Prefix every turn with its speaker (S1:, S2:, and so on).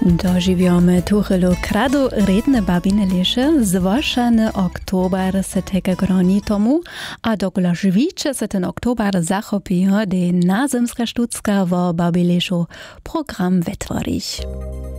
S1: Doživljamo tuhelu kradu redne babine leše, zwłaszcza na oktober se tega groni tomu, a dokola żywicze se ten oktober zachopijo, de nazemska sztucka wo babileszu program wytworzyć.